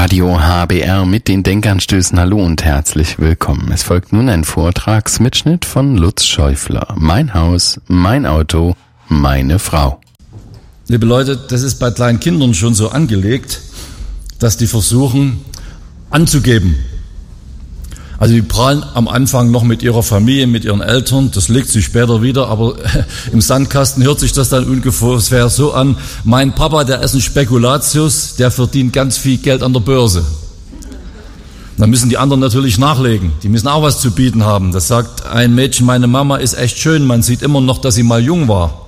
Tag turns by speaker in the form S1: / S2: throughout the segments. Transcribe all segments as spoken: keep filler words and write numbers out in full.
S1: Radio H B R mit den Denkanstößen. Hallo und herzlich willkommen. Es folgt nun ein Vortragsmitschnitt von Lutz Schäufler. Mein Haus, mein Auto, meine Frau.
S2: Liebe Leute, das ist bei kleinen Kindern schon so angelegt, dass die versuchen anzugeben. Also die prahlen am Anfang noch mit ihrer Familie, mit ihren Eltern, das legt sich später wieder, aber im Sandkasten hört sich das dann ungefähr so an: Mein Papa, der ist ein Spekulatius, der verdient ganz viel Geld an der Börse. Dann müssen die anderen natürlich nachlegen, die müssen auch was zu bieten haben. Das sagt ein Mädchen: Meine Mama ist echt schön, man sieht immer noch, dass sie mal jung war.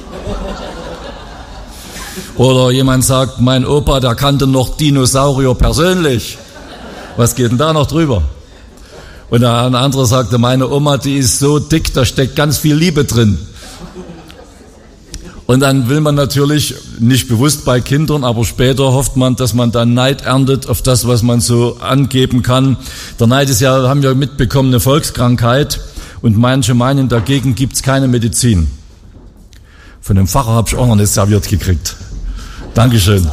S2: Oder jemand sagt: Mein Opa, der kannte noch Dinosaurier persönlich. Was geht denn da noch drüber? Und ein anderer sagte: Meine Oma, die ist so dick, da steckt ganz viel Liebe drin. Und dann will man natürlich, nicht bewusst bei Kindern, aber später hofft man, dass man dann Neid erntet auf das, was man so angeben kann. Der Neid ist ja, haben wir mitbekommen, eine Volkskrankheit. Und manche meinen, dagegen gibt's keine Medizin. Von dem Pfarrer habe ich auch noch eine serviert gekriegt. Dankeschön.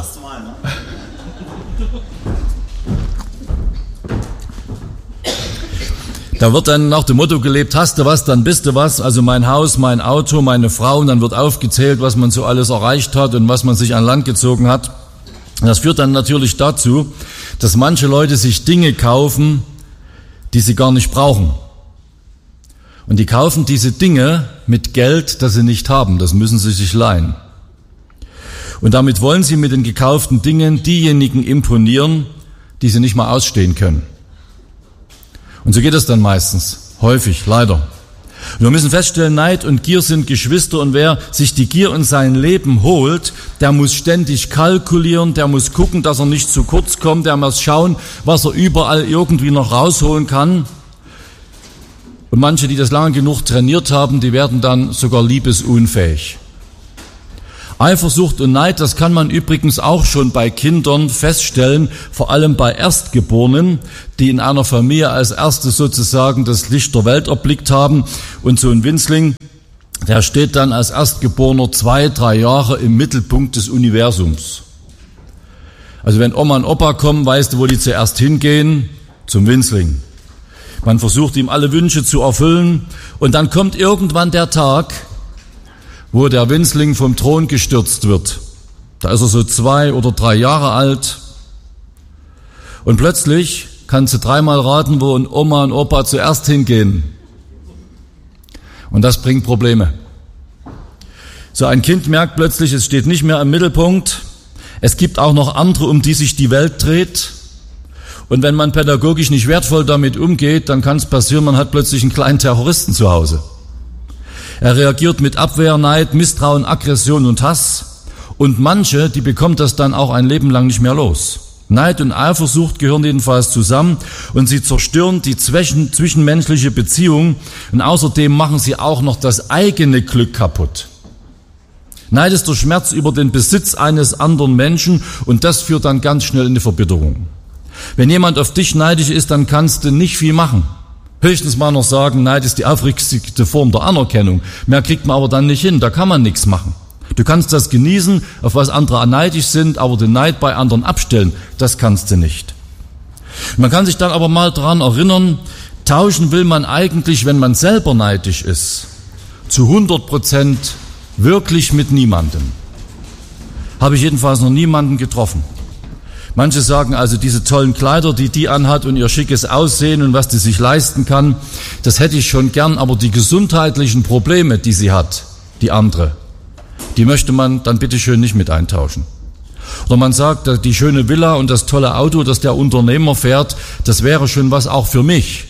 S2: Da wird dann nach dem Motto gelebt: Hast du was, dann bist du was. Also mein Haus, mein Auto, meine Frau. Und dann wird aufgezählt, was man so alles erreicht hat und was man sich an Land gezogen hat. Und das führt dann natürlich dazu, dass manche Leute sich Dinge kaufen, die sie gar nicht brauchen. Und die kaufen diese Dinge mit Geld, das sie nicht haben. Das müssen sie sich leihen. Und damit wollen sie mit den gekauften Dingen diejenigen imponieren, die sie nicht mal ausstehen können. Und so geht es dann meistens, häufig, leider. Und wir müssen feststellen, Neid und Gier sind Geschwister, und wer sich die Gier in sein Leben holt, der muss ständig kalkulieren, der muss gucken, dass er nicht zu kurz kommt, der muss schauen, was er überall irgendwie noch rausholen kann. Und manche, die das lange genug trainiert haben, die werden dann sogar liebesunfähig. Eifersucht und Neid, das kann man übrigens auch schon bei Kindern feststellen, vor allem bei Erstgeborenen, die in einer Familie als erstes sozusagen das Licht der Welt erblickt haben. Und so ein Winzling, der steht dann als Erstgeborener zwei, drei Jahre im Mittelpunkt des Universums. Also wenn Oma und Opa kommen, weißt du, wo die zuerst hingehen? Zum Winzling. Man versucht, ihm alle Wünsche zu erfüllen, und dann kommt irgendwann der Tag, wo der Winzling vom Thron gestürzt wird. Da ist er so zwei oder drei Jahre alt. Und plötzlich kannst du dreimal raten, wo ein Oma und Opa zuerst hingehen. Und das bringt Probleme. So ein Kind merkt plötzlich, es steht nicht mehr im Mittelpunkt. Es gibt auch noch andere, um die sich die Welt dreht. Und wenn man pädagogisch nicht wertvoll damit umgeht, dann kann es passieren, man hat plötzlich einen kleinen Terroristen zu Hause. Er reagiert mit Abwehr, Neid, Misstrauen, Aggression und Hass. Und manche, die bekommt das dann auch ein Leben lang nicht mehr los. Neid und Eifersucht gehören jedenfalls zusammen, und sie zerstören die zwischen, zwischenmenschliche Beziehung, und außerdem machen sie auch noch das eigene Glück kaputt. Neid ist der Schmerz über den Besitz eines anderen Menschen, und das führt dann ganz schnell in die Verbitterung. Wenn jemand auf dich neidisch ist, dann kannst du nicht viel machen. Höchstens mal noch sagen, Neid ist die aufrichtigste Form der Anerkennung. Mehr kriegt man aber dann nicht hin, da kann man nichts machen. Du kannst das genießen, auf was andere neidisch sind, aber den Neid bei anderen abstellen, das kannst du nicht. Man kann sich dann aber mal daran erinnern, tauschen will man eigentlich, wenn man selber neidisch ist, zu hundert Prozent wirklich mit niemandem. Habe ich jedenfalls noch niemanden getroffen. Manche sagen also, diese tollen Kleider, die die anhat, und ihr schickes Aussehen und was die sich leisten kann, das hätte ich schon gern, aber die gesundheitlichen Probleme, die sie hat, die andere, die möchte man dann bitteschön nicht mit eintauschen. Oder man sagt, die schöne Villa und das tolle Auto, das der Unternehmer fährt, das wäre schon was auch für mich.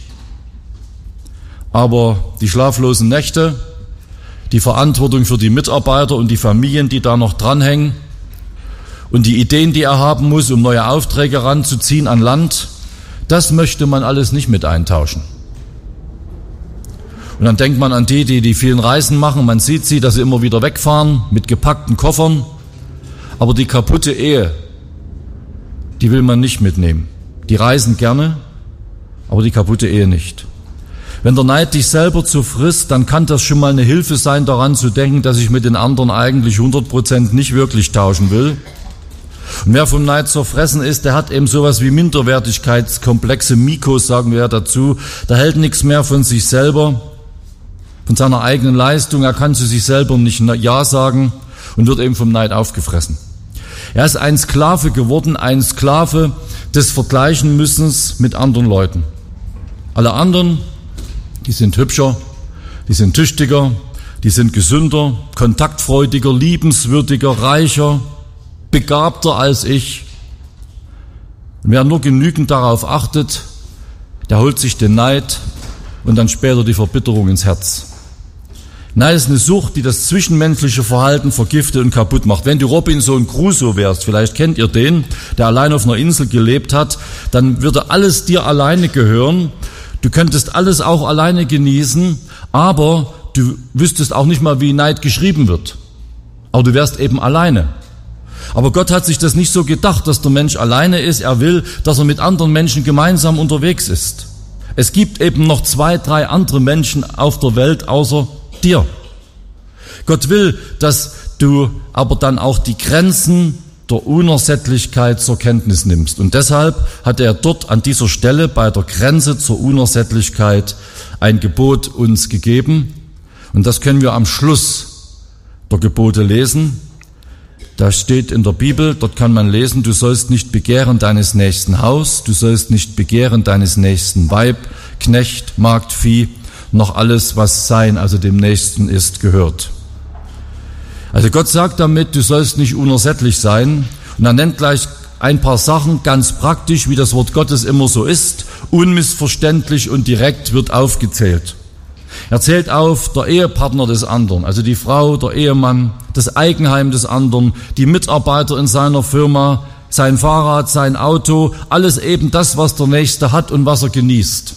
S2: Aber die schlaflosen Nächte, die Verantwortung für die Mitarbeiter und die Familien, die da noch dranhängen, und die Ideen, die er haben muss, um neue Aufträge ranzuziehen an Land, das möchte man alles nicht mit eintauschen. Und dann denkt man an die, die die vielen Reisen machen. Man sieht sie, dass sie immer wieder wegfahren mit gepackten Koffern. Aber die kaputte Ehe, die will man nicht mitnehmen. Die reisen gerne, aber die kaputte Ehe nicht. Wenn der Neid dich selber zu frisst, dann kann das schon mal eine Hilfe sein, daran zu denken, dass ich mit den anderen eigentlich hundert Prozent nicht wirklich tauschen will. Und wer vom Neid zerfressen ist, der hat eben sowas wie Minderwertigkeitskomplexe, Mikos sagen wir ja dazu. Der hält nichts mehr von sich selber, von seiner eigenen Leistung. Er kann zu sich selber nicht Ja sagen und wird eben vom Neid aufgefressen. Er ist ein Sklave geworden, ein Sklave des Vergleichenmüssens mit anderen Leuten. Alle anderen, die sind hübscher, die sind tüchtiger, die sind gesünder, kontaktfreudiger, liebenswürdiger, reicher, begabter als ich. Und wer nur genügend darauf achtet, der holt sich den Neid und dann später die Verbitterung ins Herz. Neid ist eine Sucht, die das zwischenmenschliche Verhalten vergiftet und kaputt macht. Wenn du Robinson Crusoe wärst, vielleicht kennt ihr den, der allein auf einer Insel gelebt hat, dann würde alles dir alleine gehören. Du könntest alles auch alleine genießen, aber du wüsstest auch nicht mal, wie Neid geschrieben wird. Aber du wärst eben alleine. Aber Gott hat sich das nicht so gedacht, dass der Mensch alleine ist. Er will, dass er mit anderen Menschen gemeinsam unterwegs ist. Es gibt eben noch zwei, drei andere Menschen auf der Welt außer dir. Gott will, dass du aber dann auch die Grenzen der Unersättlichkeit zur Kenntnis nimmst. Und deshalb hat er dort an dieser Stelle bei der Grenze zur Unersättlichkeit ein Gebot uns gegeben. Und das können wir am Schluss der Gebote lesen. Da steht in der Bibel, dort kann man lesen, du sollst nicht begehren deines nächsten Haus, du sollst nicht begehren deines nächsten Weib, Knecht, Magd, Vieh, noch alles, was sein, also dem Nächsten ist, gehört. Also Gott sagt damit, du sollst nicht unersättlich sein. Und er nennt gleich ein paar Sachen, ganz praktisch, wie das Wort Gottes immer so ist, unmissverständlich und direkt wird aufgezählt. Er zählt auf der Ehepartner des anderen, also die Frau, der Ehemann, das Eigenheim des anderen, die Mitarbeiter in seiner Firma, sein Fahrrad, sein Auto, alles eben das, was der Nächste hat und was er genießt.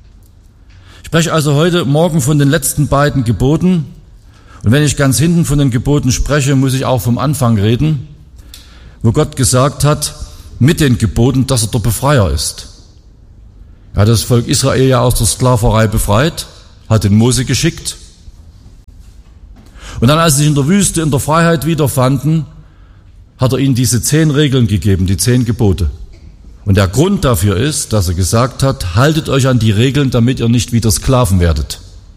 S2: Ich spreche also heute Morgen von den letzten beiden Geboten. Und wenn ich ganz hinten von den Geboten spreche, muss ich auch vom Anfang reden, wo Gott gesagt hat, mit den Geboten, dass er der Befreier ist. Er hat das Volk Israel ja aus der Sklaverei befreit, hat den Mose geschickt. Und dann, als sie sich in der Wüste in der Freiheit wiederfanden, hat er ihnen diese zehn Regeln gegeben, die zehn Gebote. Und der Grund dafür ist, dass er gesagt hat, haltet euch an die Regeln, damit ihr nicht wieder Sklaven werdet.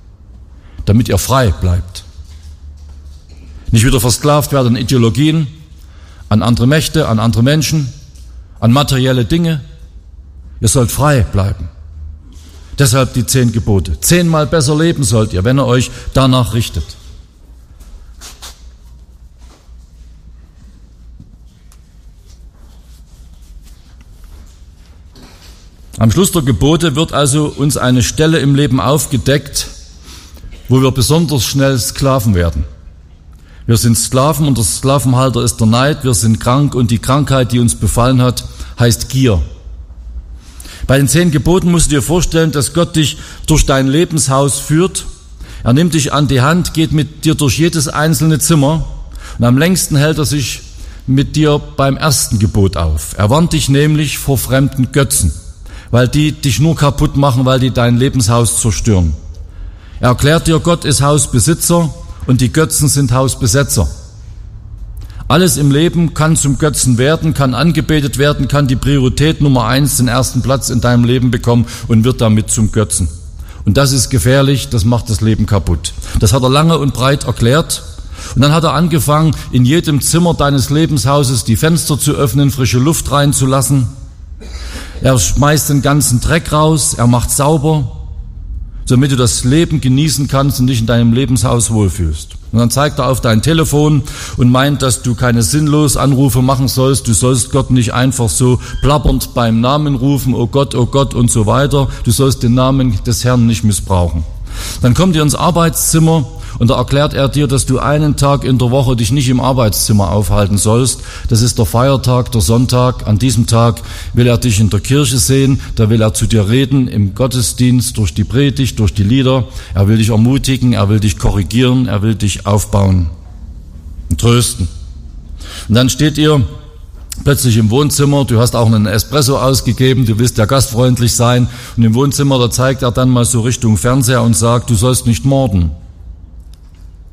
S2: Damit ihr frei bleibt. Nicht wieder versklavt werden an Ideologien, an andere Mächte, an andere Menschen, an materielle Dinge. Ihr sollt frei bleiben. Deshalb die zehn Gebote. Zehnmal besser leben sollt ihr, wenn ihr euch danach richtet. Am Schluss der Gebote wird also uns eine Stelle im Leben aufgedeckt, wo wir besonders schnell Sklaven werden. Wir sind Sklaven und der Sklavenhalter ist der Neid. Wir sind krank und die Krankheit, die uns befallen hat, heißt Gier. Bei den zehn Geboten musst du dir vorstellen, dass Gott dich durch dein Lebenshaus führt. Er nimmt dich an die Hand, geht mit dir durch jedes einzelne Zimmer und am längsten hält er sich mit dir beim ersten Gebot auf. Er warnt dich nämlich vor fremden Götzen, weil die dich nur kaputt machen, weil die dein Lebenshaus zerstören. Er erklärt dir, Gott ist Hausbesitzer und die Götzen sind Hausbesetzer. Alles im Leben kann zum Götzen werden, kann angebetet werden, kann die Priorität Nummer eins, den ersten Platz in deinem Leben bekommen und wird damit zum Götzen. Und das ist gefährlich, das macht das Leben kaputt. Das hat er lange und breit erklärt. Und dann hat er angefangen, in jedem Zimmer deines Lebenshauses die Fenster zu öffnen, frische Luft reinzulassen. Er schmeißt den ganzen Dreck raus, er macht sauber, damit du das Leben genießen kannst und dich in deinem Lebenshaus wohlfühlst. Und dann zeigt er auf dein Telefon und meint, dass du keine sinnlos Anrufe machen sollst. Du sollst Gott nicht einfach so plappernd beim Namen rufen, oh Gott, oh Gott und so weiter. Du sollst den Namen des Herrn nicht missbrauchen. Dann kommt ihr ins Arbeitszimmer und da erklärt er dir, dass du einen Tag in der Woche dich nicht im Arbeitszimmer aufhalten sollst. Das ist der Feiertag, der Sonntag. An diesem Tag will er dich in der Kirche sehen, da will er zu dir reden, im Gottesdienst, durch die Predigt, durch die Lieder. Er will dich ermutigen, er will dich korrigieren, er will dich aufbauen und trösten. Und dann steht ihr plötzlich im Wohnzimmer, du hast auch einen Espresso ausgegeben, du willst ja gastfreundlich sein und im Wohnzimmer, da zeigt er dann mal so Richtung Fernseher und sagt, du sollst nicht morden.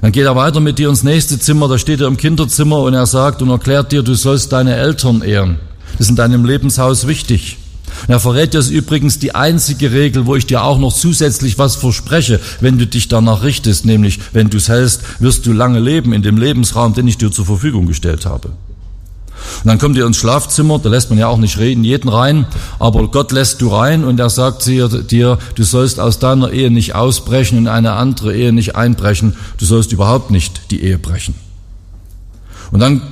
S2: Dann geht er weiter mit dir ins nächste Zimmer, da steht er im Kinderzimmer und er sagt und erklärt dir, du sollst deine Eltern ehren. Das ist in deinem Lebenshaus wichtig. Und er verrät dir, das ist übrigens die einzige Regel, wo ich dir auch noch zusätzlich was verspreche, wenn du dich danach richtest, nämlich wenn du es hältst, wirst du lange leben in dem Lebensraum, den ich dir zur Verfügung gestellt habe. Und dann kommt ihr ins Schlafzimmer, da lässt man ja auch nicht reden, jeden rein, aber Gott lässt du rein und er sagt dir, du sollst aus deiner Ehe nicht ausbrechen und eine andere Ehe nicht einbrechen, du sollst überhaupt nicht die Ehe brechen. Und dann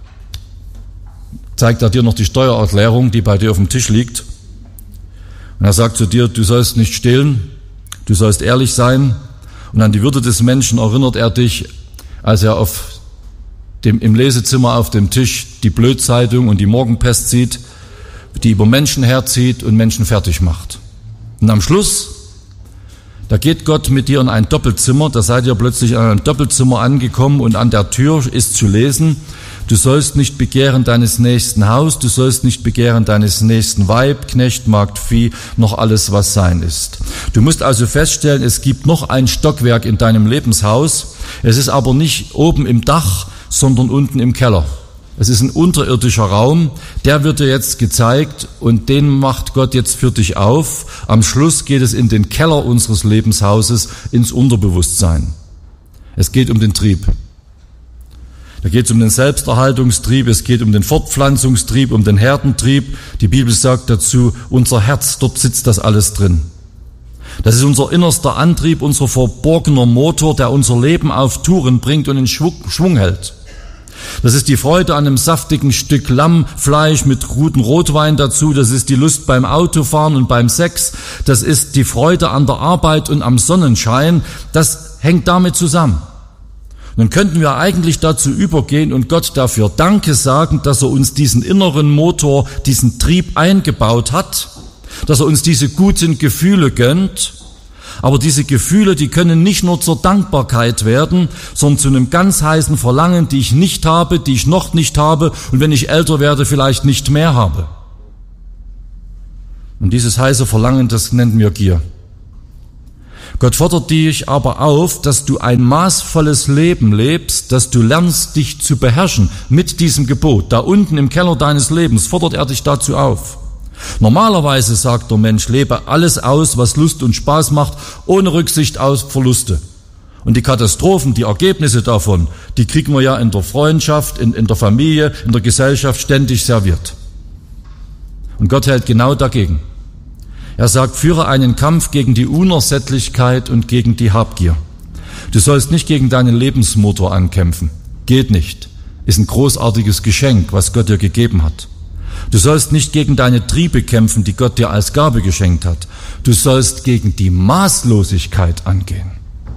S2: zeigt er dir noch die Steuererklärung, die bei dir auf dem Tisch liegt. Und er sagt zu dir, du sollst nicht stehlen, du sollst ehrlich sein. Und an die Würde des Menschen erinnert er dich, als er auf dem, im Lesezimmer auf dem Tisch die Blödzeitung und die Morgenpest sieht, die über Menschen herzieht und Menschen fertig macht. Und am Schluss, da geht Gott mit dir in ein Doppelzimmer, da seid ihr plötzlich in einem Doppelzimmer angekommen und an der Tür ist zu lesen, du sollst nicht begehren deines nächsten Haus, du sollst nicht begehren deines nächsten Weib, Knecht, Magd, Vieh, noch alles, was sein ist. Du musst also feststellen, es gibt noch ein Stockwerk in deinem Lebenshaus, es ist aber nicht oben im Dach, sondern unten im Keller. Es ist ein unterirdischer Raum, der wird dir jetzt gezeigt und den macht Gott jetzt für dich auf. Am Schluss geht es in den Keller unseres Lebenshauses, ins Unterbewusstsein. Es geht um den Trieb. Da geht es um den Selbsterhaltungstrieb, es geht um den Fortpflanzungstrieb, um den Herdentrieb. Die Bibel sagt dazu, unser Herz, dort sitzt das alles drin. Das ist unser innerster Antrieb, unser verborgener Motor, der unser Leben auf Touren bringt und in Schwung hält. Das ist die Freude an einem saftigen Stück Lammfleisch mit gutem Rotwein dazu. Das ist die Lust beim Autofahren und beim Sex. Das ist die Freude an der Arbeit und am Sonnenschein. Das hängt damit zusammen. Nun könnten wir eigentlich dazu übergehen und Gott dafür Danke sagen, dass er uns diesen inneren Motor, diesen Trieb eingebaut hat, dass er uns diese guten Gefühle gönnt. Aber diese Gefühle, die können nicht nur zur Dankbarkeit werden, sondern zu einem ganz heißen Verlangen, die ich nicht habe, die ich noch nicht habe und wenn ich älter werde, vielleicht nicht mehr habe. Und dieses heiße Verlangen, das nennen wir Gier. Gott fordert dich aber auf, dass du ein maßvolles Leben lebst, dass du lernst, dich zu beherrschen mit diesem Gebot. Da unten im Keller deines Lebens fordert er dich dazu auf. Normalerweise sagt der Mensch, lebe alles aus, was Lust und Spaß macht, ohne Rücksicht auf Verluste. Und die Katastrophen, die Ergebnisse davon, die kriegen wir ja in der Freundschaft, in, in der Familie, in der Gesellschaft ständig serviert. Und Gott hält genau dagegen. Er sagt, führe einen Kampf gegen die Unersättlichkeit und gegen die Habgier. Du sollst nicht gegen deinen Lebensmotor ankämpfen. Geht nicht. Ist ein großartiges Geschenk, was Gott dir gegeben hat. Du sollst nicht gegen deine Triebe kämpfen, die Gott dir als Gabe geschenkt hat. Du sollst gegen die Maßlosigkeit angehen.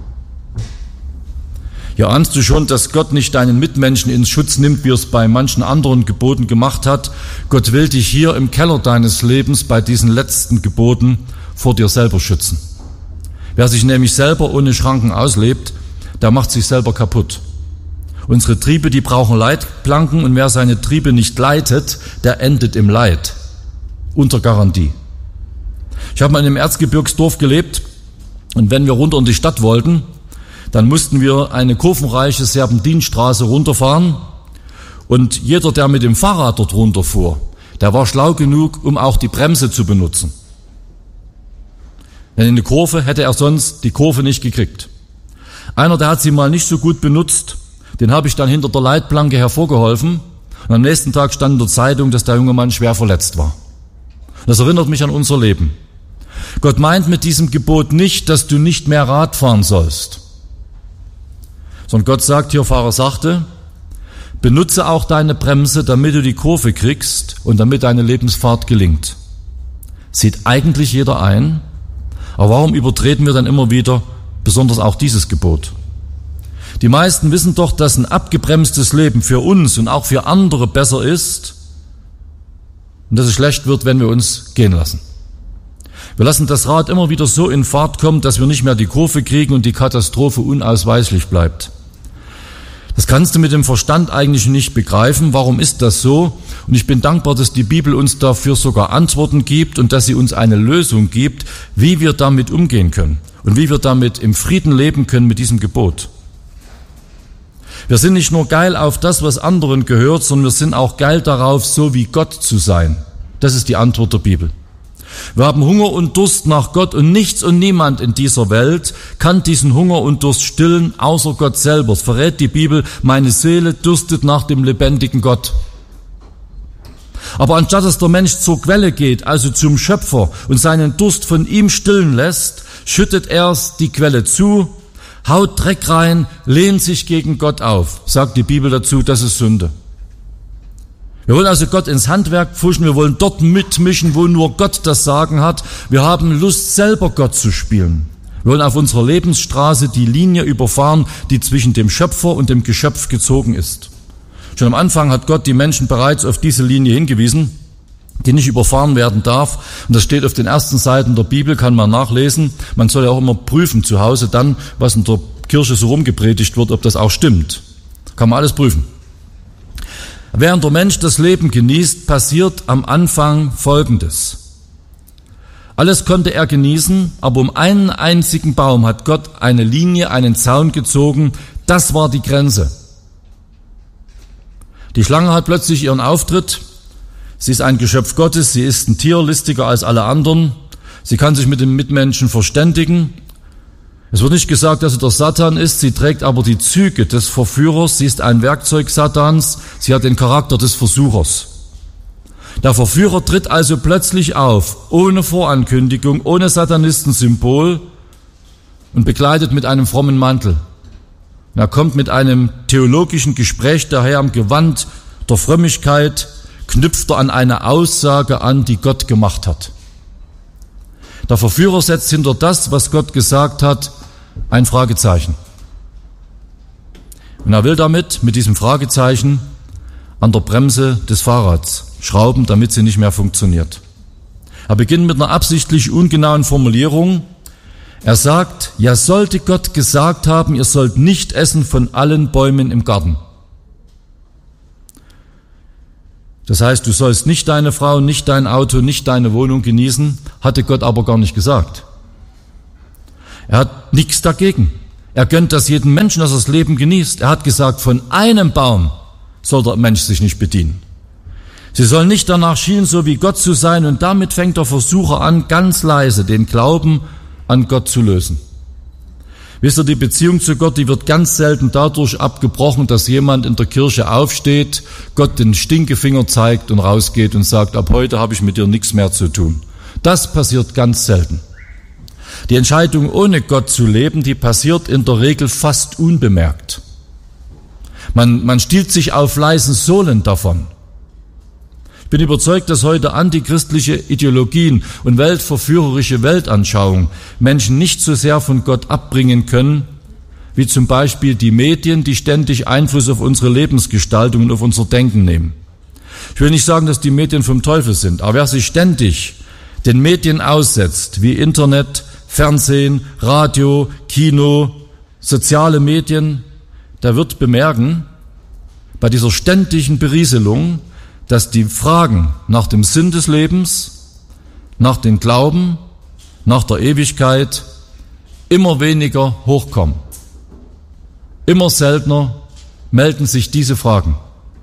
S2: Hier ahnst du schon, dass Gott nicht deinen Mitmenschen ins Schutz nimmt, wie er es bei manchen anderen Geboten gemacht hat. Gott will dich hier im Keller deines Lebens bei diesen letzten Geboten vor dir selber schützen. Wer sich nämlich selber ohne Schranken auslebt, der macht sich selber kaputt. Unsere Triebe, die brauchen Leitplanken und wer seine Triebe nicht leitet, der endet im Leid. Unter Garantie. Ich habe mal in einem Erzgebirgsdorf gelebt und wenn wir runter in die Stadt wollten, dann mussten wir eine kurvenreiche Serpentinstraße runterfahren und jeder, der mit dem Fahrrad dort runterfuhr, der war schlau genug, um auch die Bremse zu benutzen. Denn in der Kurve hätte er sonst die Kurve nicht gekriegt. Einer, der hat sie mal nicht so gut benutzt, den habe ich dann hinter der Leitplanke hervorgeholfen und am nächsten Tag stand in der Zeitung, dass der junge Mann schwer verletzt war. Das erinnert mich an unser Leben. Gott meint mit diesem Gebot nicht, dass du nicht mehr Rad fahren sollst, sondern Gott sagt hier, fahre sachte, benutze auch deine Bremse, damit du die Kurve kriegst und damit deine Lebensfahrt gelingt. Sieht eigentlich jeder ein, aber warum übertreten wir dann immer wieder, besonders auch dieses Gebot? Die meisten wissen doch, dass ein abgebremstes Leben für uns und auch für andere besser ist und dass es schlecht wird, wenn wir uns gehen lassen. Wir lassen das Rad immer wieder so in Fahrt kommen, dass wir nicht mehr die Kurve kriegen und die Katastrophe unausweichlich bleibt. Das kannst du mit dem Verstand eigentlich nicht begreifen. Warum ist das so? Und ich bin dankbar, dass die Bibel uns dafür sogar Antworten gibt und dass sie uns eine Lösung gibt, wie wir damit umgehen können und wie wir damit im Frieden leben können mit diesem Gebot. Wir sind nicht nur geil auf das, was anderen gehört, sondern wir sind auch geil darauf, so wie Gott zu sein. Das ist die Antwort der Bibel. Wir haben Hunger und Durst nach Gott und nichts und niemand in dieser Welt kann diesen Hunger und Durst stillen, außer Gott selber. Es verrät die Bibel, meine Seele dürstet nach dem lebendigen Gott. Aber anstatt dass der Mensch zur Quelle geht, also zum Schöpfer, und seinen Durst von ihm stillen lässt, schüttet er die Quelle zu, haut Dreck rein, lehnt sich gegen Gott auf. Sagt die Bibel dazu, das ist Sünde. Wir wollen also Gott ins Handwerk pfuschen, wir wollen dort mitmischen, wo nur Gott das Sagen hat. Wir haben Lust, selber Gott zu spielen. Wir wollen auf unserer Lebensstraße die Linie überfahren, die zwischen dem Schöpfer und dem Geschöpf gezogen ist. Schon am Anfang hat Gott die Menschen bereits auf diese Linie hingewiesen, die nicht überfahren werden darf. Und das steht auf den ersten Seiten der Bibel, kann man nachlesen. Man soll ja auch immer prüfen zu Hause dann, was in der Kirche so rumgepredigt wird, ob das auch stimmt. Kann man alles prüfen. Während der Mensch das Leben genießt, passiert am Anfang Folgendes. Alles konnte er genießen, aber um einen einzigen Baum hat Gott eine Linie, einen Zaun gezogen. Das war die Grenze. Die Schlange hat plötzlich ihren Auftritt. Sie ist ein Geschöpf Gottes, sie ist ein Tier, listiger als alle anderen. Sie kann sich mit den Mitmenschen verständigen. Es wird nicht gesagt, dass sie der Satan ist, sie trägt aber die Züge des Verführers. Sie ist ein Werkzeug Satans, sie hat den Charakter des Versuchers. Der Verführer tritt also plötzlich auf, ohne Vorankündigung, ohne Satanistensymbol und bekleidet mit einem frommen Mantel. Er kommt mit einem theologischen Gespräch daher am Gewand der Frömmigkeit, knüpft er an eine Aussage an, die Gott gemacht hat. Der Verführer setzt hinter das, was Gott gesagt hat, ein Fragezeichen. Und er will damit, mit diesem Fragezeichen, an der Bremse des Fahrrads schrauben, damit sie nicht mehr funktioniert. Er beginnt mit einer absichtlich ungenauen Formulierung. Er sagt, ja, sollte Gott gesagt haben, ihr sollt nicht essen von allen Bäumen im Garten. Das heißt, du sollst nicht deine Frau, nicht dein Auto, nicht deine Wohnung genießen, hatte Gott aber gar nicht gesagt. Er hat nichts dagegen. Er gönnt das jedem Menschen, dass er das Leben genießt. Er hat gesagt, von einem Baum soll der Mensch sich nicht bedienen. Sie sollen nicht danach schielen, so wie Gott zu sein, und damit fängt der Versucher an, ganz leise den Glauben an Gott zu lösen. Wisst ihr, die Beziehung zu Gott, die wird ganz selten dadurch abgebrochen, dass jemand in der Kirche aufsteht, Gott den Stinkefinger zeigt und rausgeht und sagt, ab heute habe ich mit dir nichts mehr zu tun. Das passiert ganz selten. Die Entscheidung, ohne Gott zu leben, die passiert in der Regel fast unbemerkt. Man, man stiehlt sich auf leisen Sohlen davon. Ich bin überzeugt, dass heute antichristliche Ideologien und weltverführerische Weltanschauungen Menschen nicht so sehr von Gott abbringen können, wie zum Beispiel die Medien, die ständig Einfluss auf unsere Lebensgestaltung und auf unser Denken nehmen. Ich will nicht sagen, dass die Medien vom Teufel sind, aber wer sich ständig den Medien aussetzt, wie Internet, Fernsehen, Radio, Kino, soziale Medien, der wird bemerken, bei dieser ständigen Berieselung, dass die Fragen nach dem Sinn des Lebens, nach dem Glauben, nach der Ewigkeit immer weniger hochkommen. Immer seltener melden sich diese Fragen.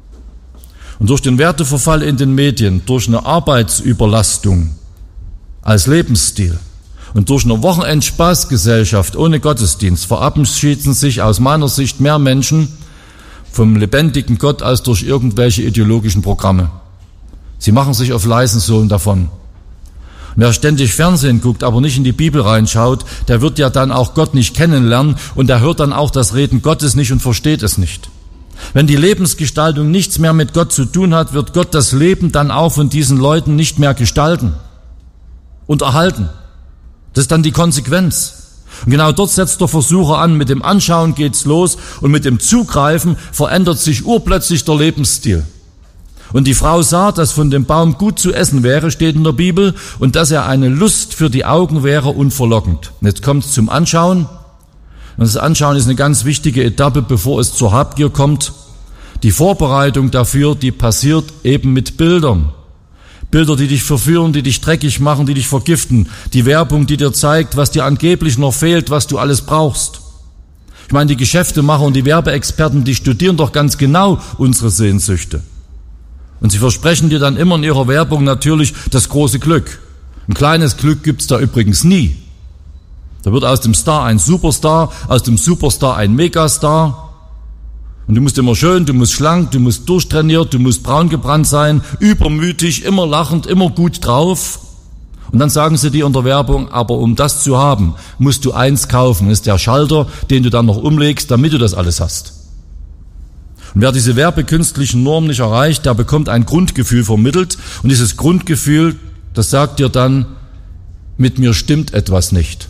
S2: Und durch den Werteverfall in den Medien, durch eine Arbeitsüberlastung als Lebensstil und durch eine Wochenendspaßgesellschaft ohne Gottesdienst verabschieden sich aus meiner Sicht mehr Menschen vom lebendigen Gott als durch irgendwelche ideologischen Programme. Sie machen sich auf leisen Sohlen davon. Und wer ständig Fernsehen guckt, aber nicht in die Bibel reinschaut, der wird ja dann auch Gott nicht kennenlernen und der hört dann auch das Reden Gottes nicht und versteht es nicht. Wenn die Lebensgestaltung nichts mehr mit Gott zu tun hat, wird Gott das Leben dann auch von diesen Leuten nicht mehr gestalten und erhalten. Das ist dann die Konsequenz. Und genau dort setzt der Versucher an, mit dem Anschauen geht's los und mit dem Zugreifen verändert sich urplötzlich der Lebensstil. Und die Frau sah, dass von dem Baum gut zu essen wäre, steht in der Bibel, und dass er eine Lust für die Augen wäre, unverlockend. Und jetzt kommt es zum Anschauen. Und das Anschauen ist eine ganz wichtige Etappe, bevor es zur Habgier kommt. Die Vorbereitung dafür, die passiert eben mit Bildern. Bilder, die dich verführen, die dich dreckig machen, die dich vergiften. Die Werbung, die dir zeigt, was dir angeblich noch fehlt, was du alles brauchst. Ich meine, die Geschäftemacher und die Werbeexperten, die studieren doch ganz genau unsere Sehnsüchte. Und sie versprechen dir dann immer in ihrer Werbung natürlich das große Glück. Ein kleines Glück gibt's da übrigens nie. Da wird aus dem Star ein Superstar, aus dem Superstar ein Megastar. Und du musst immer schön, du musst schlank, du musst durchtrainiert, du musst braun gebrannt sein, übermütig, immer lachend, immer gut drauf. Und dann sagen sie dir in der Werbung, aber um das zu haben, musst du eins kaufen. Das ist der Schalter, den du dann noch umlegst, damit du das alles hast. Und wer diese werbekünstlichen Normen nicht erreicht, der bekommt ein Grundgefühl vermittelt. Und dieses Grundgefühl, das sagt dir dann, mit mir stimmt etwas nicht.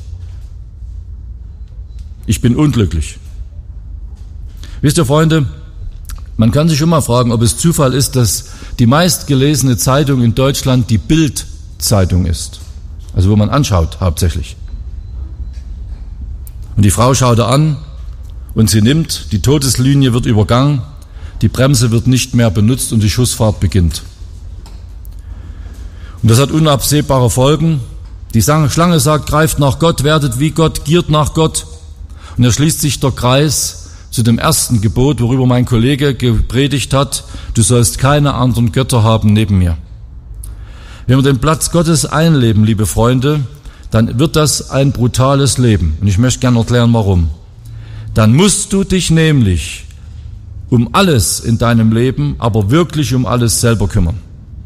S2: Ich bin unglücklich. Wisst ihr, Freunde, man kann sich schon mal fragen, ob es Zufall ist, dass die meistgelesene Zeitung in Deutschland die Bild-Zeitung ist. Also wo man anschaut, hauptsächlich. Und die Frau schaut er an und sie nimmt, die Todeslinie wird übergangen, die Bremse wird nicht mehr benutzt und die Schussfahrt beginnt. Und das hat unabsehbare Folgen. Die Schlange sagt, greift nach Gott, werdet wie Gott, giert nach Gott. Und er schließt sich der Kreis zu dem ersten Gebot, worüber mein Kollege gepredigt hat, du sollst keine anderen Götter haben neben mir. Wenn wir den Platz Gottes einleben, liebe Freunde, dann wird das ein brutales Leben. Und ich möchte gerne erklären, warum. Dann musst du dich nämlich um alles in deinem Leben, aber wirklich um alles selber kümmern.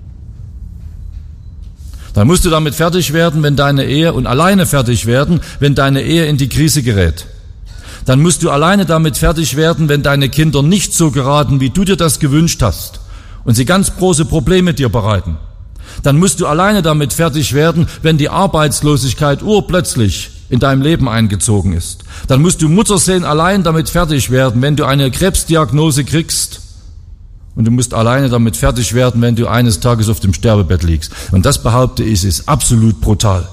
S2: Dann musst du damit fertig werden, wenn deine Ehe, und alleine fertig werden, wenn deine Ehe in die Krise gerät. Dann musst du alleine damit fertig werden, wenn deine Kinder nicht so geraten, wie du dir das gewünscht hast und sie ganz große Probleme dir bereiten. Dann musst du alleine damit fertig werden, wenn die Arbeitslosigkeit urplötzlich in deinem Leben eingezogen ist. Dann musst du Mutterseelen allein damit fertig werden, wenn du eine Krebsdiagnose kriegst. Und du musst alleine damit fertig werden, wenn du eines Tages auf dem Sterbebett liegst. Und das, behaupte ich, ist absolut brutal.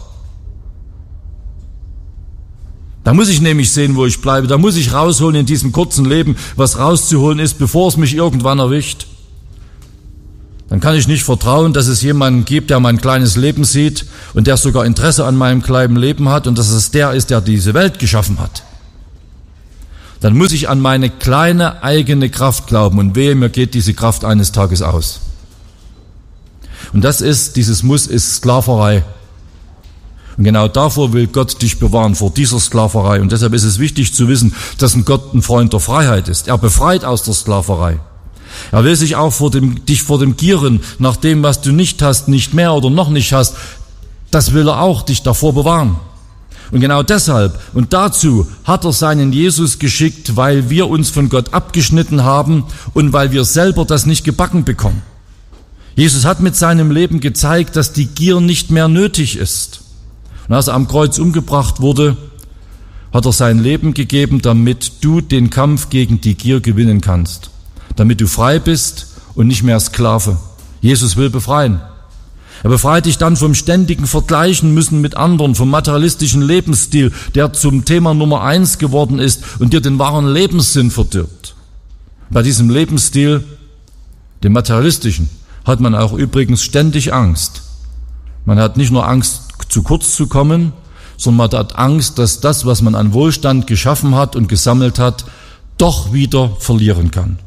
S2: Da muss ich nämlich sehen, wo ich bleibe. Da muss ich rausholen in diesem kurzen Leben, was rauszuholen ist, bevor es mich irgendwann erwischt. Dann kann ich nicht vertrauen, dass es jemanden gibt, der mein kleines Leben sieht und der sogar Interesse an meinem kleinen Leben hat und dass es der ist, der diese Welt geschaffen hat. Dann muss ich an meine kleine eigene Kraft glauben und wehe, mir geht diese Kraft eines Tages aus. Und das ist, dieses Muss ist Sklaverei. Und genau davor will Gott dich bewahren, vor dieser Sklaverei. Und deshalb ist es wichtig zu wissen, dass ein Gott ein Freund der Freiheit ist. Er befreit aus der Sklaverei. Er will sich auch vor dem, dich vor dem Gieren nach dem, was du nicht hast, nicht mehr oder noch nicht hast, das will er auch dich davor bewahren. Und genau deshalb und dazu hat er seinen Jesus geschickt, weil wir uns von Gott abgeschnitten haben und weil wir selber das nicht gebacken bekommen. Jesus hat mit seinem Leben gezeigt, dass die Gier nicht mehr nötig ist. Und als er am Kreuz umgebracht wurde, hat er sein Leben gegeben, damit du den Kampf gegen die Gier gewinnen kannst. Damit du frei bist und nicht mehr Sklave. Jesus will befreien. Er befreit dich dann vom ständigen Vergleichen müssen mit anderen, vom materialistischen Lebensstil, der zum Thema Nummer eins geworden ist und dir den wahren Lebenssinn verdirbt. Bei diesem Lebensstil, dem materialistischen, hat man auch übrigens ständig Angst. Man hat nicht nur Angst, zu kurz zu kommen, sondern man hat Angst, dass das, was man an Wohlstand geschaffen hat und gesammelt hat, doch wieder verlieren kann.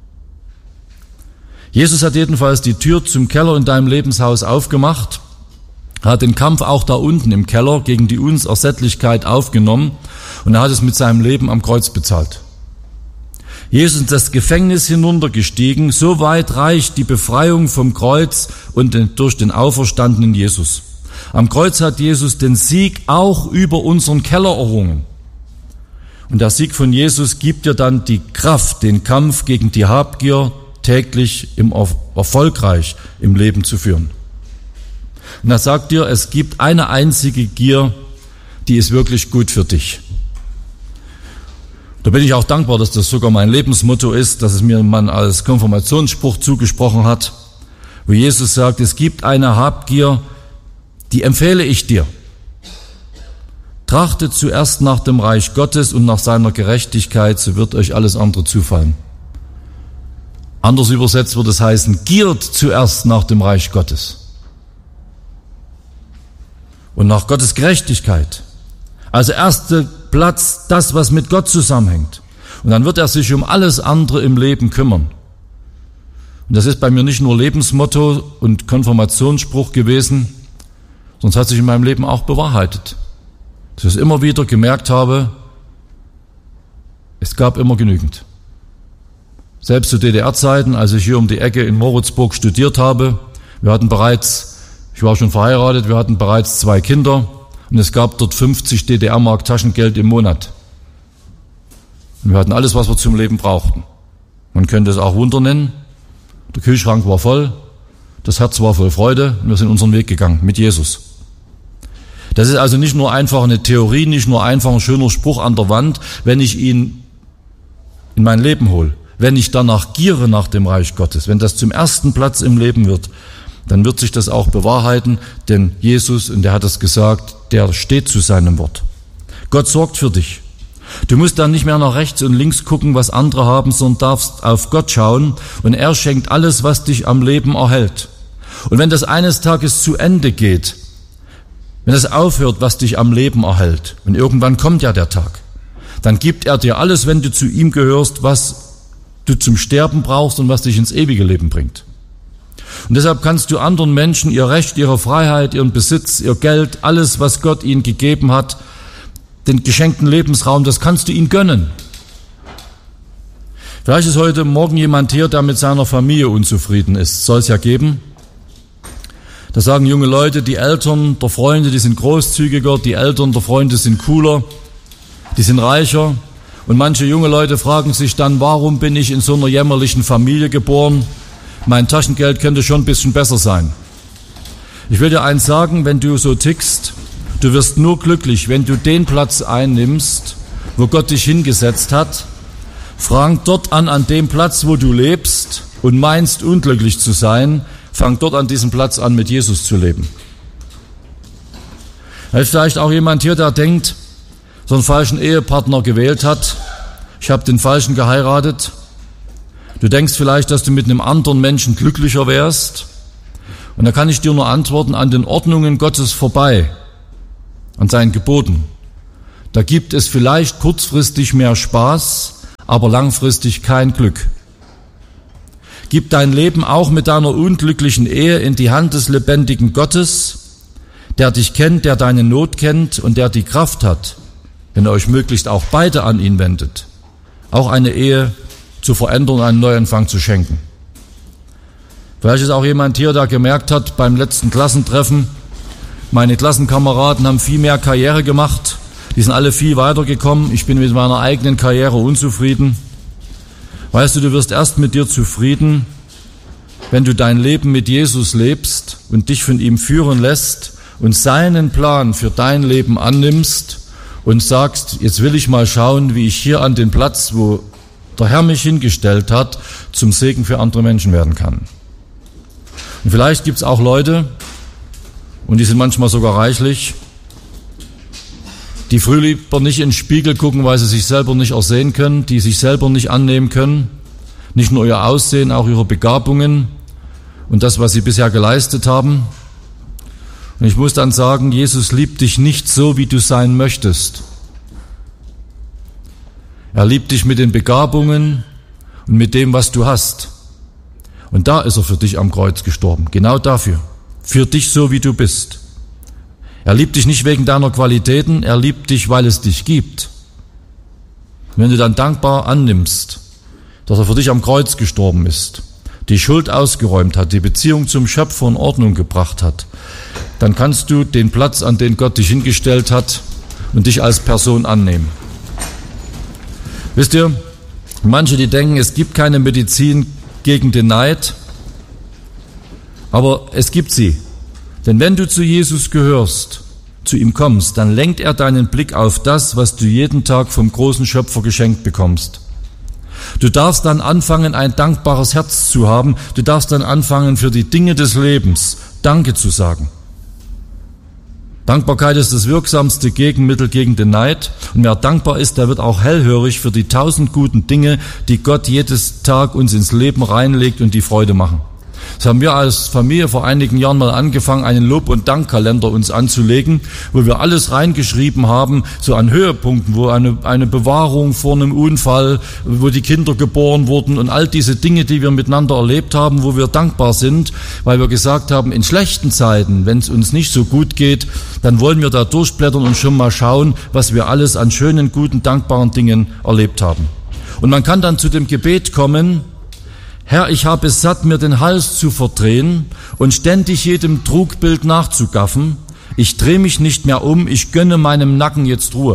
S2: Jesus hat jedenfalls die Tür zum Keller in deinem Lebenshaus aufgemacht, hat den Kampf auch da unten im Keller gegen die Unersättlichkeit aufgenommen und er hat es mit seinem Leben am Kreuz bezahlt. Jesus ist das Gefängnis hinuntergestiegen, so weit reicht die Befreiung vom Kreuz und durch den auferstandenen Jesus. Am Kreuz hat Jesus den Sieg auch über unseren Keller errungen. Und der Sieg von Jesus gibt dir dann die Kraft, den Kampf gegen die Habgier täglich im erfolgreich im Leben zu führen. Und er sagt dir, es gibt eine einzige Gier, die ist wirklich gut für dich. Da bin ich auch dankbar, dass das sogar mein Lebensmotto ist, dass es mir man als Konfirmationsspruch zugesprochen hat, wo Jesus sagt, es gibt eine Habgier, die empfehle ich dir. Trachtet zuerst nach dem Reich Gottes und nach seiner Gerechtigkeit, so wird euch alles andere zufallen. Anders übersetzt wird es heißen, giert zuerst nach dem Reich Gottes und nach Gottes Gerechtigkeit. Also erste Platz das, was mit Gott zusammenhängt. Und dann wird er sich um alles andere im Leben kümmern. Und das ist bei mir nicht nur Lebensmotto und Konfirmationsspruch gewesen, sondern es hat sich in meinem Leben auch bewahrheitet. Dass ich es immer wieder gemerkt habe, es gab immer genügend. Selbst zu D D R-Zeiten, als ich hier um die Ecke in Moritzburg studiert habe, wir hatten bereits, ich war schon verheiratet, wir hatten bereits zwei Kinder und es gab dort fünfzig D D R-Mark Taschengeld im Monat. Und wir hatten alles, was wir zum Leben brauchten. Man könnte es auch Wunder nennen. Der Kühlschrank war voll, das Herz war voll Freude und wir sind unseren Weg gegangen mit Jesus. Das ist also nicht nur einfach eine Theorie, nicht nur einfach ein schöner Spruch an der Wand, wenn ich ihn in mein Leben hole. Wenn ich danach giere nach dem Reich Gottes, wenn das zum ersten Platz im Leben wird, dann wird sich das auch bewahrheiten, denn Jesus, und der hat es gesagt, der steht zu seinem Wort. Gott sorgt für dich. Du musst dann nicht mehr nach rechts und links gucken, was andere haben, sondern darfst auf Gott schauen und er schenkt alles, was dich am Leben erhält. Und wenn das eines Tages zu Ende geht, wenn das aufhört, was dich am Leben erhält, und irgendwann kommt ja der Tag, dann gibt er dir alles, wenn du zu ihm gehörst, was du zum Sterben brauchst und was dich ins ewige Leben bringt. Und deshalb kannst du anderen Menschen ihr Recht, ihre Freiheit, ihren Besitz, ihr Geld, alles, was Gott ihnen gegeben hat, den geschenkten Lebensraum, das kannst du ihnen gönnen. Vielleicht ist heute Morgen jemand hier, der mit seiner Familie unzufrieden ist. Soll es ja geben. Da sagen junge Leute, die Eltern der Freunde, die sind großzügiger, die Eltern der Freunde sind cooler, die sind reicher. Und manche junge Leute fragen sich dann, warum bin ich in so einer jämmerlichen Familie geboren? Mein Taschengeld könnte schon ein bisschen besser sein. Ich will dir eins sagen, wenn du so tickst, du wirst nur glücklich, wenn du den Platz einnimmst, wo Gott dich hingesetzt hat. Fang dort an, an dem Platz, wo du lebst und meinst, unglücklich zu sein, fang dort an diesem Platz an, mit Jesus zu leben. Da ist vielleicht auch jemand hier, der denkt, so einen falschen Ehepartner gewählt hat. Ich habe den Falschen geheiratet. Du denkst vielleicht, dass du mit einem anderen Menschen glücklicher wärst. Und da kann ich dir nur antworten, an den Ordnungen Gottes vorbei, an seinen Geboten. Da gibt es vielleicht kurzfristig mehr Spaß, aber langfristig kein Glück. Gib dein Leben auch mit deiner unglücklichen Ehe in die Hand des lebendigen Gottes, der dich kennt, der deine Not kennt und der die Kraft hat, wenn ihr euch möglichst auch beide an ihn wendet, auch eine Ehe zu verändern, einen Neuanfang zu schenken. Vielleicht ist auch jemand hier, der gemerkt hat, beim letzten Klassentreffen, meine Klassenkameraden haben viel mehr Karriere gemacht, die sind alle viel weitergekommen, ich bin mit meiner eigenen Karriere unzufrieden. Weißt du, du wirst erst mit dir zufrieden, wenn du dein Leben mit Jesus lebst und dich von ihm führen lässt und seinen Plan für dein Leben annimmst und sagst, jetzt will ich mal schauen, wie ich hier an den Platz, wo der Herr mich hingestellt hat, zum Segen für andere Menschen werden kann. Und vielleicht gibt es auch Leute, und die sind manchmal sogar reichlich, die früh lieber nicht in den Spiegel gucken, weil sie sich selber nicht ersehen können, die sich selber nicht annehmen können, nicht nur ihr Aussehen, auch ihre Begabungen und das, was sie bisher geleistet haben. Und ich muss dann sagen, Jesus liebt dich nicht so, wie du sein möchtest. Er liebt dich mit den Begabungen und mit dem, was du hast. Und da ist er für dich am Kreuz gestorben, genau dafür, für dich so, wie du bist. Er liebt dich nicht wegen deiner Qualitäten, er liebt dich, weil es dich gibt. Und wenn du dann dankbar annimmst, dass er für dich am Kreuz gestorben ist, die Schuld ausgeräumt hat, die Beziehung zum Schöpfer in Ordnung gebracht hat, dann kannst du den Platz, an den Gott dich hingestellt hat, und dich als Person annehmen. Wisst ihr, manche, die denken, es gibt keine Medizin gegen den Neid, aber es gibt sie. Denn wenn du zu Jesus gehörst, zu ihm kommst, dann lenkt er deinen Blick auf das, was du jeden Tag vom großen Schöpfer geschenkt bekommst. Du darfst dann anfangen, ein dankbares Herz zu haben. Du darfst dann anfangen, für die Dinge des Lebens Danke zu sagen. Dankbarkeit ist das wirksamste Gegenmittel gegen den Neid. Und wer dankbar ist, der wird auch hellhörig für die tausend guten Dinge, die Gott jedes Tag uns ins Leben reinlegt und die Freude machen. Das haben wir als Familie vor einigen Jahren mal angefangen, einen Lob- und Dankkalender uns anzulegen, wo wir alles reingeschrieben haben, so an Höhepunkten, wo eine, eine Bewahrung vor einem Unfall, wo die Kinder geboren wurden und all diese Dinge, die wir miteinander erlebt haben, wo wir dankbar sind, weil wir gesagt haben, in schlechten Zeiten, wenn es uns nicht so gut geht, dann wollen wir da durchblättern und schon mal schauen, was wir alles an schönen, guten, dankbaren Dingen erlebt haben. Und man kann dann zu dem Gebet kommen: Herr, ich habe es satt, mir den Hals zu verdrehen und ständig jedem Trugbild nachzugaffen. Ich drehe mich nicht mehr um, ich gönne meinem Nacken jetzt Ruhe.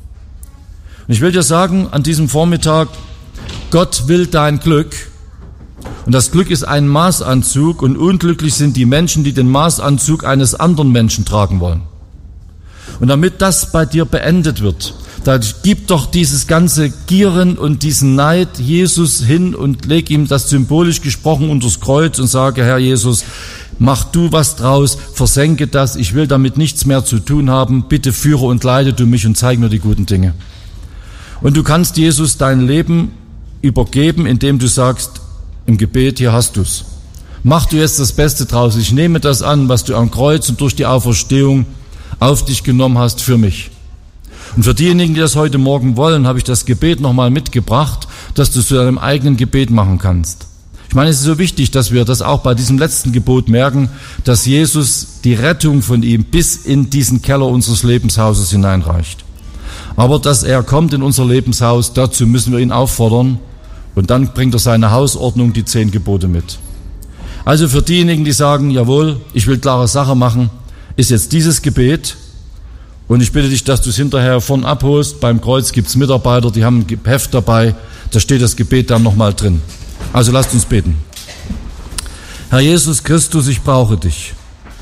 S2: Und ich will dir sagen, an diesem Vormittag, Gott will dein Glück. Und das Glück ist ein Maßanzug, und unglücklich sind die Menschen, die den Maßanzug eines anderen Menschen tragen wollen. Und damit das bei dir beendet wird, da gib doch dieses ganze Gieren und diesen Neid Jesus hin und leg ihm das symbolisch gesprochen unters Kreuz und sage: Herr Jesus, mach du was draus, versenke das, ich will damit nichts mehr zu tun haben, bitte führe und leite du mich und zeig mir die guten Dinge. Und du kannst Jesus dein Leben übergeben, indem du sagst im Gebet: Hier hast du's. Mach du jetzt das Beste draus, ich nehme das an, was du am Kreuz und durch die Auferstehung auf dich genommen hast für mich. Und für diejenigen, die das heute Morgen wollen, habe ich das Gebet nochmal mitgebracht, dass du es zu deinem eigenen Gebet machen kannst. Ich meine, es ist so wichtig, dass wir das auch bei diesem letzten Gebot merken, dass Jesus die Rettung von ihm bis in diesen Keller unseres Lebenshauses hineinreicht. Aber dass er kommt in unser Lebenshaus, dazu müssen wir ihn auffordern, und dann bringt er seine Hausordnung, die zehn Gebote mit. Also für diejenigen, die sagen: Jawohl, ich will klare Sache machen, ist jetzt dieses Gebet. Und ich bitte dich, dass du es hinterher vorn abholst. Beim Kreuz gibt's Mitarbeiter, die haben ein Heft dabei. Da steht das Gebet dann nochmal drin. Also lasst uns beten. Herr Jesus Christus, ich brauche dich.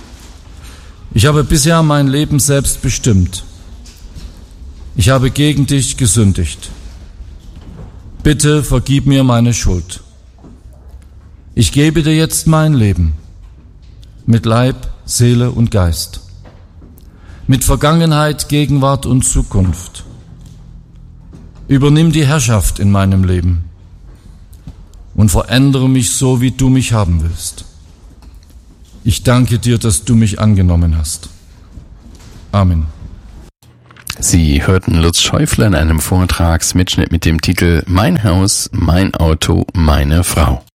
S2: Ich habe bisher mein Leben selbst bestimmt. Ich habe gegen dich gesündigt. Bitte vergib mir meine Schuld. Ich gebe dir jetzt mein Leben. Mit Leib, Seele und Geist. Mit Vergangenheit, Gegenwart und Zukunft. Übernimm die Herrschaft in meinem Leben und verändere mich so, wie du mich haben willst. Ich danke dir, dass du mich angenommen hast. Amen.
S1: Sie hörten Lutz Schäufler in einem Vortragsmitschnitt mit dem Titel Mein Haus, mein Auto, meine Frau.